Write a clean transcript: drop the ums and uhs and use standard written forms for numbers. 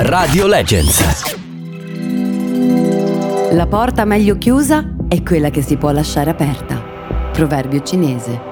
Radio Legends. La porta meglio chiusa è quella che si può lasciare aperta. Proverbio cinese.